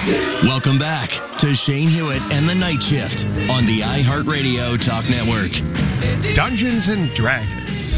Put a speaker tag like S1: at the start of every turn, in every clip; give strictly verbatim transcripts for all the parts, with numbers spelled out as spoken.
S1: Welcome back to Shane Hewitt and the Night Shift on the iHeartRadio Talk Network.
S2: Dungeons and Dragons.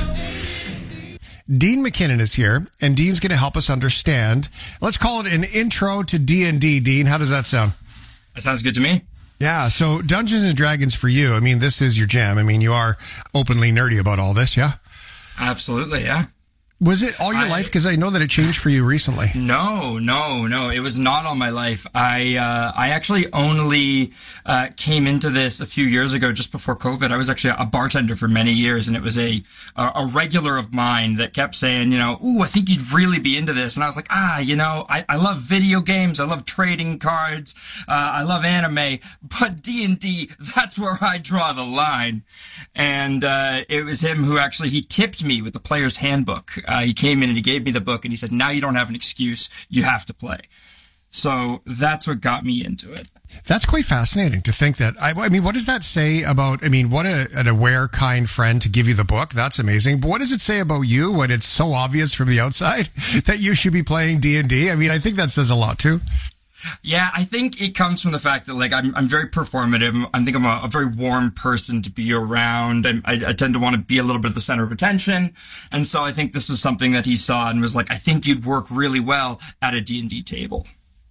S2: Dean McKinnon is here, and Dean's going to help us understand. Let's call it an intro to D and D. Dean, how does that sound?
S3: That sounds good to me.
S2: Yeah, so Dungeons and Dragons for you, I mean, this is your jam. I mean, you are openly nerdy about all this, yeah?
S3: Absolutely, yeah.
S2: Was it all your
S3: I,
S2: life? Because I know that it changed for you recently.
S3: No, no, no. It was not all my life. I uh, I actually only uh, came into this a few years ago, just before COVID. I was actually a bartender for many years, and it was a a regular of mine that kept saying, you know, ooh, I think you'd really be into this. And I was like, ah, you know, I, I love video games. I love trading cards. Uh, I love anime. But D and D, that's where I draw the line. And uh, it was him who actually, he tipped me with the player's handbook. Uh, he came in and he gave me the book and he said, now you don't have an excuse. You have to play. So that's what got me into it.
S2: That's quite fascinating to think that. I, I mean, what does that say about, I mean, what a, an aware, kind friend to give you the book. That's amazing. But what does it say about you when it's so obvious from the outside that you should be playing D and D? I mean, I think that says a lot too.
S3: Yeah, I think it comes from the fact that, like, I'm I'm very performative. I think I'm a, a very warm person to be around. I, I, I tend to want to be a little bit at the center of attention. And so I think this was something that he saw and was like, I think you'd work really well at a D and D table.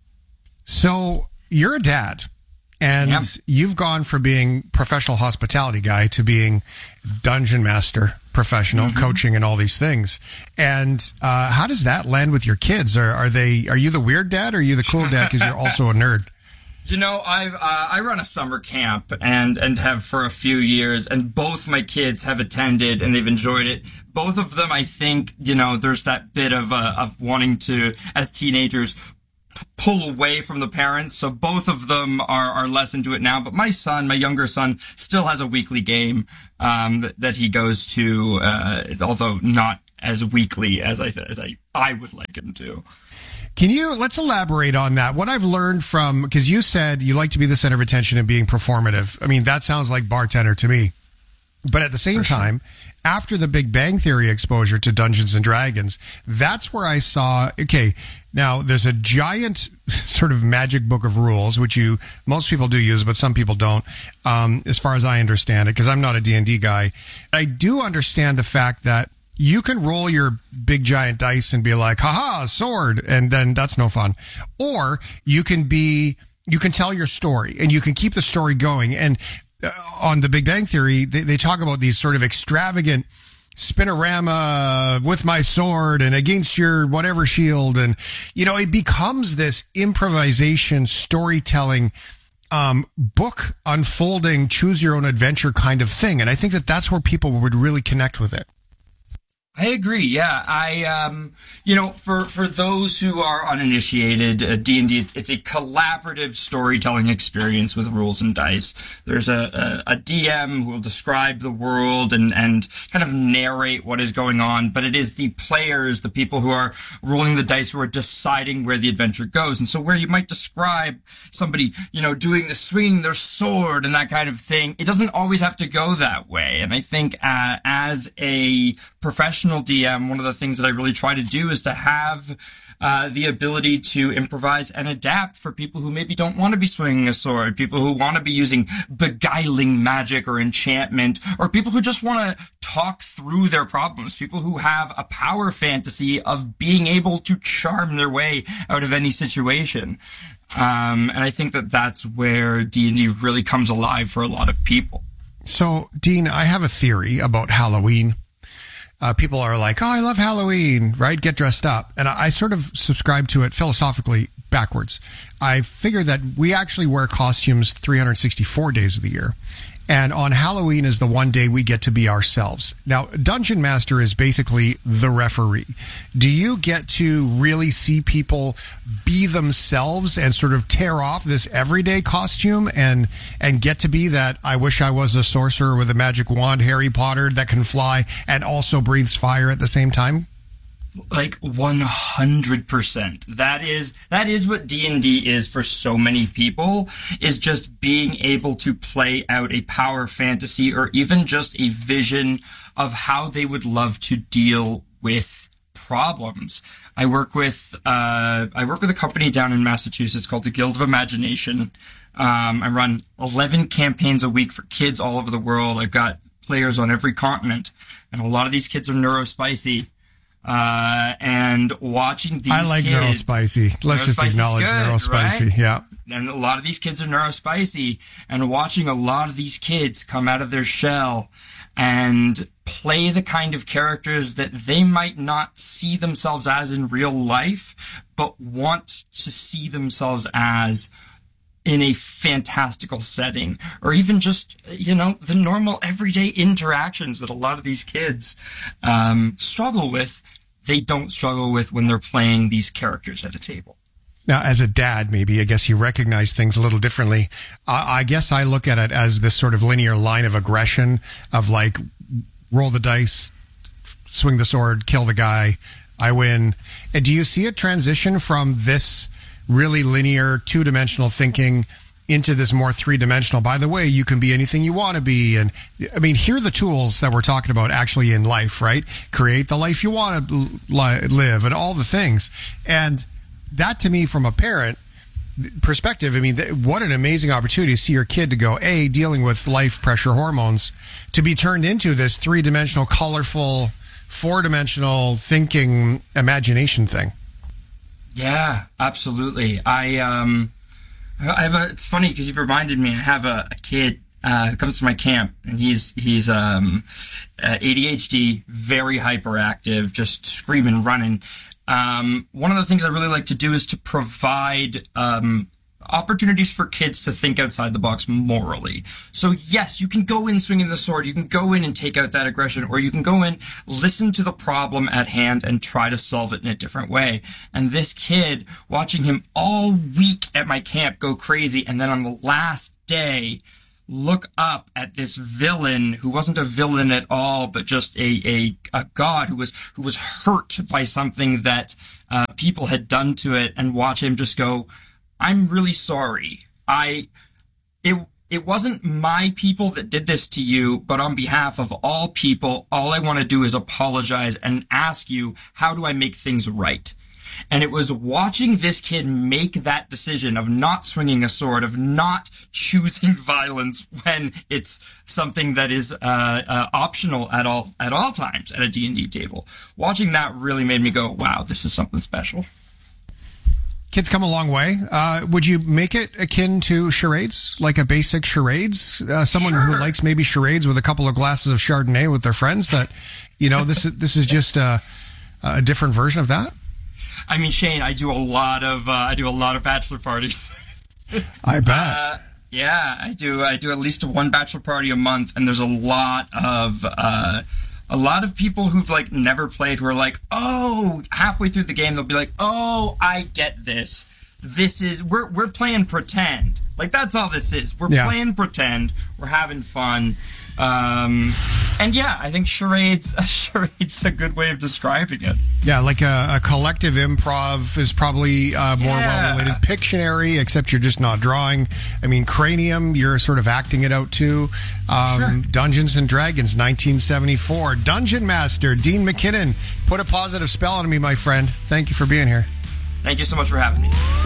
S2: So you're a dad, and
S3: yeah.
S2: you've gone from being professional hospitality guy to being dungeon master, professional, mm-hmm. coaching, and all these things. And uh, how does that land with your kids? Are, are they? Are you the weird dad, or are you the cool dad because you're also a nerd?
S3: You know, I uh, I run a summer camp and and have for a few years, and both my kids have attended and they've enjoyed it. Both of them, I think, you know, there's that bit of uh, of wanting to, as teenagers, pull away from the parents, so both of them are, are less into it now. But my son, my younger son, still has a weekly game um, that, that he goes to, uh, although not as weekly as I as I I would like him to.
S2: Can you, let's elaborate on that. What I've learned from, because you said you like to be the center of attention and being performative. I mean, that sounds like bartender to me. But at the same
S3: For
S2: time, sure. after the Big Bang Theory exposure to Dungeons and Dragons, that's where I saw, okay, now there's a giant sort of magic book of rules, which you, most people do use, but some people don't, um, as far as I understand it, because I'm not a D and D guy. I do understand the fact that you can roll your big giant dice and be like, haha, sword, and then that's no fun. Or you can be, you can tell your story and you can keep the story going. And uh, on the Big Bang Theory, they, they talk about these sort of extravagant spinorama with my sword and against your whatever shield. And, you know, it becomes this improvisation, storytelling, um, book unfolding, choose your own adventure kind of thing. And I think that that's where people would really connect with it.
S3: I agree. Yeah, I, um, you know, for, for those who are uninitiated, uh, D and D, it's a collaborative storytelling experience with rules and dice. There's a, a, a D M who will describe the world and, and kind of narrate what is going on, but it is the players, the people who are rolling the dice, who are deciding where the adventure goes. And so where you might describe somebody, you know, doing the swinging their sword and that kind of thing, it doesn't always have to go that way. And I think, uh, as a professional D M, one of the things that I really try to do is to have uh, the ability to improvise and adapt for people who maybe don't want to be swinging a sword, people who want to be using beguiling magic or enchantment, or people who just want to talk through their problems, people who have a power fantasy of being able to charm their way out of any situation. Um, and I think that that's where D and D really comes alive for a lot of people.
S2: So, Dean, I have a theory about Halloween. Uh, people are like, oh, I love Halloween, right? Get dressed up. And I, I sort of subscribe to it philosophically backwards. I figure that we actually wear costumes three hundred sixty-four days of the year. And on Halloween is the one day we get to be ourselves. Now, Dungeon Master is basically the referee. Do you get to really see people be themselves and sort of tear off this everyday costume and and get to be that I wish I was a sorcerer with a magic wand, Harry Potter, that can fly and also breathes fire at the same time?
S3: Like one hundred percent. That is, that is what D and D is for so many people, is just being able to play out a power fantasy or even just a vision of how they would love to deal with problems. I work with uh, I work with a company down in Massachusetts called the Guild of Imagination. Um, I run eleven campaigns a week for kids all over the world. I've got players on every continent, and a lot of these kids are neurospicy. Uh, and watching these
S2: I like
S3: kids,
S2: neurospicy. Let's just acknowledge
S3: good,
S2: neurospicy.
S3: Right?
S2: Yeah.
S3: And a lot of these kids are neurospicy, and watching a lot of these kids come out of their shell and play the kind of characters that they might not see themselves as in real life, but want to see themselves as in a fantastical setting, or even just, you know, the normal everyday interactions that a lot of these kids um, struggle with, they don't struggle with when they're playing these characters at a table.
S2: Now, as a dad, maybe, I guess you recognize things a little differently. I, I guess I look at it as this sort of linear line of aggression of like, roll the dice, swing the sword, kill the guy, I win. And do you see a transition from this really linear, two-dimensional thinking into this more three-dimensional? By the way, you can be anything you want to be. And I mean, here are the tools that we're talking about actually in life, right? Create the life you want to li- live and all the things. And that, to me, from a parent perspective, I mean, th- what an amazing opportunity to see your kid to go, A, dealing with life pressure hormones, to be turned into this three-dimensional, colorful, four-dimensional thinking imagination thing.
S3: Yeah, absolutely. I, um, I have a, it's funny because you've reminded me, I have a, a kid, uh, who comes to my camp, and he's, he's, um, uh, A D H D, very hyperactive, just screaming, running. Um, one of the things I really like to do is to provide, um, opportunities for kids to think outside the box morally. So yes, you can go in swinging the sword, you can go in and take out that aggression, or you can go in, listen to the problem at hand and try to solve it in a different way. And this kid, watching him all week at my camp go crazy, and then on the last day, look up at this villain who wasn't a villain at all, but just a, a, a god who was, who was hurt by something that, uh, people had done to it, and watch him just go, I'm really sorry. I, it, it wasn't my people that did this to you, but on behalf of all people, all I want to do is apologize and ask you, how do I make things right? And it was watching this kid make that decision of not swinging a sword, of not choosing violence when it's something that is, uh, uh, optional at all, at all times at a D and D table. Watching that really made me go, wow, this is something special.
S2: Kids come a long way. Uh, would you make it akin to charades, like a basic charades? Uh, someone
S3: Sure.
S2: who likes maybe charades with a couple of glasses of Chardonnay with their friends. That, you know, this is this is just a, a different version of that.
S3: I mean, Shane, I do a lot of uh, I do a lot of bachelor parties.
S2: I bet.
S3: Uh, yeah, I do. I do at least one bachelor party a month, and there's a lot of. Uh, A lot of people who've like never played who are like, oh, halfway through the game, they'll be like, oh, I get this. This is, we're, we're playing pretend. Like, that's all this is. We're
S2: Yeah.
S3: playing pretend. We're having fun. Um, and yeah, I think charades, charades a good way of describing it.
S2: Yeah, like a, a collective improv is probably uh, more
S3: Yeah.
S2: well-related. Pictionary, except you're just not drawing. I mean, Cranium, you're sort of acting it out too. Um,
S3: Sure.
S2: Dungeons and Dragons, nineteen seventy-four. Dungeon Master, Dean McKinnon. Put a positive spell on me, my friend. Thank you for being here.
S3: Thank you so much for having me.